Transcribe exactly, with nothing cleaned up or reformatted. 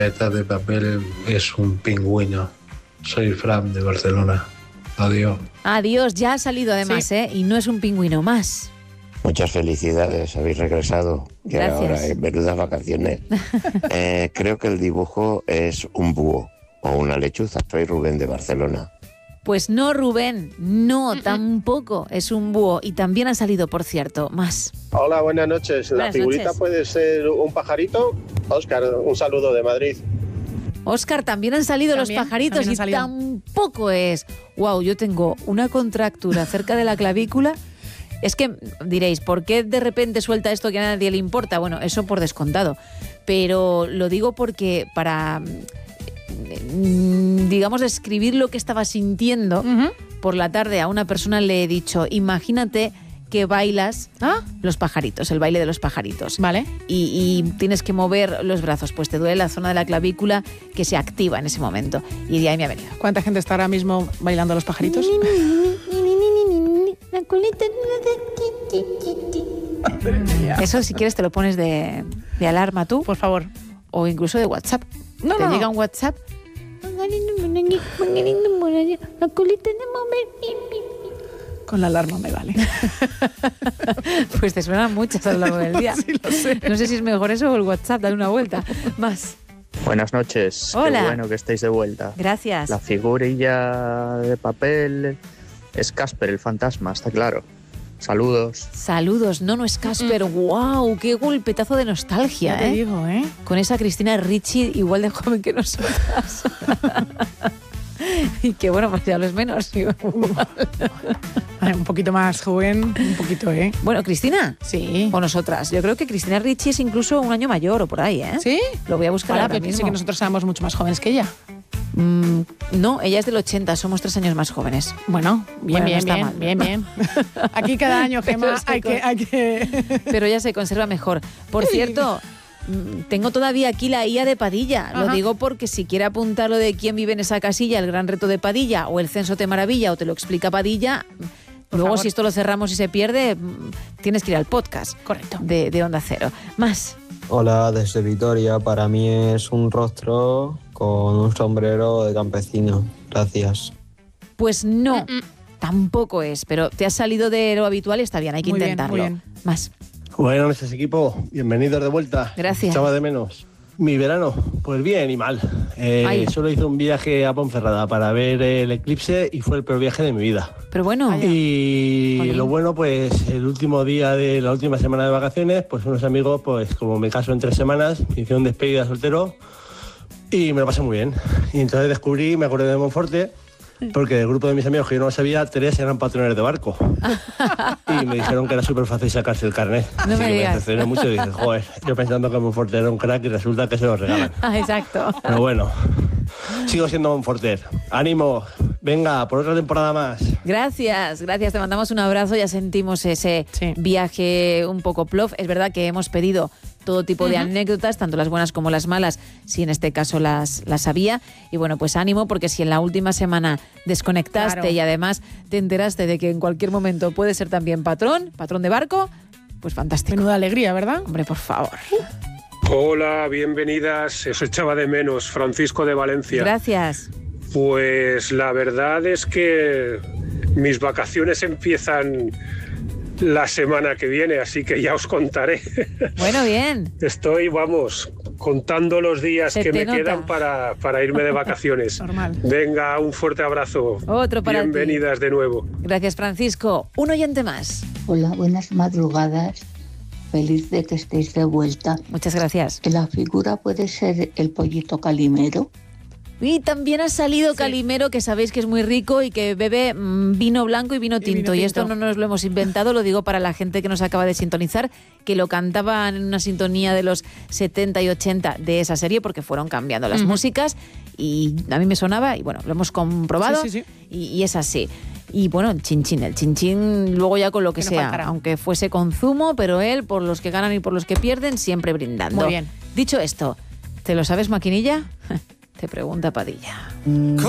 Esta de papel es un pingüino. Soy Fran de Barcelona. Adiós. Adiós, ya ha salido además, sí. ¿eh? Y no es un pingüino más. Muchas felicidades, habéis regresado. Y Gracias. ahora, en menudas vacaciones. eh, creo que el dibujo es un búho o una lechuza. Soy Rubén de Barcelona. Pues no, Rubén, no, tampoco es un búho. Y también ha salido, por cierto, más. Hola, buenas noches. ¿La Buenas figurita noches. puede ser un pajarito? Óscar, un saludo de Madrid. Óscar, también han salido También, los pajaritos también han y salido. tampoco es. Wow, yo tengo una contractura cerca de la clavícula. Es que diréis, ¿por qué de repente suelta esto que a nadie le importa? Bueno, eso por descontado. Pero lo digo porque para, digamos, describir lo que estaba sintiendo Uh-huh. por la tarde a una persona le he dicho, imagínate que bailas ¿Ah? los pajaritos, el baile de los pajaritos. Vale. Y, y tienes que mover los brazos, pues te duele la zona de la clavícula que se activa en ese momento. Y de ahí me ha venido. ¿Cuánta gente está ahora mismo bailando los pajaritos? Eso, si quieres, te lo pones de, de alarma tú. Por favor. O incluso de WhatsApp. No, te no, llega no. un WhatsApp. Con la alarma me vale. Pues te suenan muchas a lo largo del día. Sí, lo sé. No sé si es mejor eso o el WhatsApp, dale una vuelta. Más. Buenas noches. Hola. Qué bueno que estéis de vuelta. Gracias. La figurilla de papel es Casper, el fantasma, está claro. Saludos. Saludos, no, no es Casper. ¡Wow! ¡Qué golpetazo de nostalgia! Ya te ¿eh? digo, ¿eh? Con esa Cristina Ricci igual de joven que nosotras. Y que bueno, pues ya lo es menos. Ay, un poquito más joven, un poquito, ¿eh? Bueno, Cristina. Sí. O nosotras. Yo creo que Cristina Ricci es incluso un año mayor o por ahí, ¿eh? ¿Sí? Lo voy a buscar Hola, ahora pero pensé mismo. que nosotros éramos mucho más jóvenes que ella. Mm, no, ella es del ochenta, somos tres años más jóvenes. Bueno, bien, Bueno, no bien, está bien, mal. bien, bien. Aquí cada año, Pero Gemma, se hay que, con- hay que... Pero ella se conserva mejor. Por cierto, mm, tengo todavía aquí la I A de Padilla. Lo Ajá. digo porque si quiere apuntar lo de quién vive en esa casilla, el gran reto de Padilla, o el censo te maravilla, o te lo explica Padilla, Por luego favor. si esto lo cerramos y se pierde, mm, tienes que ir al podcast. Correcto. De, de Onda Cero. Más. Hola, desde Vitoria. Para mí es un rostro con un sombrero de campesino. Gracias. Pues no, tampoco es, pero te has salido de lo habitual y está bien, hay que Muy bien, intentarlo. muy bien. Más. Buenas noches, equipo. Bienvenidos de vuelta. Gracias. Echaba de menos. Mi verano, pues bien y mal. Eh, Ay. solo hice un viaje a Ponferrada para ver el eclipse y fue el peor viaje de mi vida. Pero bueno, Y Jolín. lo bueno, pues el último día de la última semana de vacaciones, pues unos amigos, pues como me caso en tres semanas, me hicieron despedida soltero y me lo pasé muy bien. Y entonces descubrí, me acordé de Monforte, porque del grupo de mis amigos que yo no lo sabía, tres eran patrones de barco. Y me dijeron que era súper fácil sacarse el carnet. No Así me que digas. me decepcioné mucho y dije, joder, yo pensando que Monforte era un crack y resulta que se lo regalan. ah, exacto. Pero bueno, sigo siendo Monforter. ¡Ánimo! Venga, por otra temporada más. Gracias, gracias. Te mandamos un abrazo. Ya sentimos ese Sí. viaje un poco plof. Es verdad que hemos pedido todo tipo de anécdotas, tanto las buenas como las malas, si en este caso las, las había. Y bueno, pues ánimo, porque si en la última semana desconectaste Claro. y además te enteraste de que en cualquier momento puede ser también patrón, patrón de barco, pues fantástico. Menuda alegría, ¿verdad? Hombre, por favor. Hola, bienvenidas. Os echaba de menos, Francisco de Valencia. Gracias. Pues la verdad es que mis vacaciones empiezan la semana que viene, así que ya os contaré. Bueno, bien. Estoy, vamos, contando los días Se que te me nota. quedan para, para irme de vacaciones. Normal. Venga, un fuerte abrazo. Otro para ti. Bienvenidas de nuevo. Gracias, Francisco. Un oyente más. Hola, buenas madrugadas. Feliz de que estéis de vuelta. Muchas gracias. Que la figura puede ser el pollito Calimero. Y también ha salido Sí. Calimero, que sabéis que es muy rico y que bebe mm, vino blanco y vino tinto. Y, vino esto tinto. no nos lo hemos inventado, lo digo para la gente que nos acaba de sintonizar, que lo cantaban en una sintonía de los setenta y ochenta de esa serie, porque fueron cambiando las Ujú. músicas y a mí me sonaba y bueno, lo hemos comprobado Sí, sí, sí. Y, y es así. Y bueno, el chinchín, el chinchín luego ya con lo que, Que no sea, faltará. aunque fuese con zumo, pero él, por los que ganan y por los que pierden, siempre brindando. Muy bien. Dicho esto, ¿te lo sabes, maquinilla? Te pregunta Padilla.